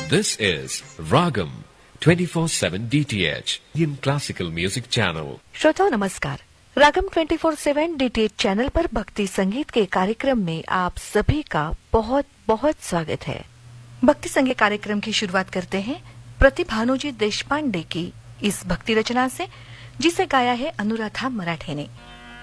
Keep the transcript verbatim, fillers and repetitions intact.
This is Ragam twenty-four seven D T H, Indian Classical Music Channel. श्रोताओं नमस्कार। रागम twenty four seven D T H channel पर भक्ति संगीत के कार्यक्रम में आप सभी का बहुत बहुत स्वागत है। भक्ति संगीत कार्यक्रम की शुरुआत करते हैं प्रतिभानुजी देशपांडे की इस भक्ति रचना से, जिसे गाया है अनुराधा मराठे ने।